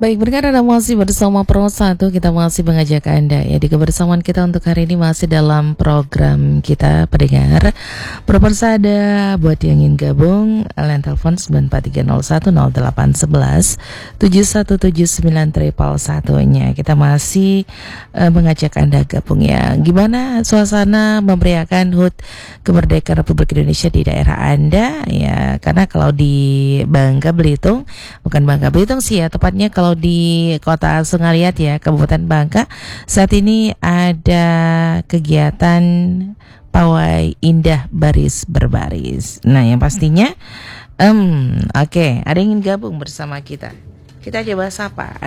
Baik, berkat Anda masih bersama Pro 1, kita masih mengajak Anda ya di kebersamaan kita untuk hari ini masih dalam program kita pendengar. Persada buat yang ingin gabung, line telepon 943010811 7179311 nya. Kita masih mengajak Anda gabung ya. Gimana suasana memeriahkan HUT kemerdekaan Republik Indonesia di daerah Anda ya? Karena kalau di Bangka Belitung, bukan Bangka Belitung sih ya, tepatnya kalau di Kota Sungaliat ya, Kabupaten Bangka, saat ini ada kegiatan pawai indah baris berbaris. Nah, yang pastinya oke, ada yang ingin gabung bersama kita. Kita coba sapa.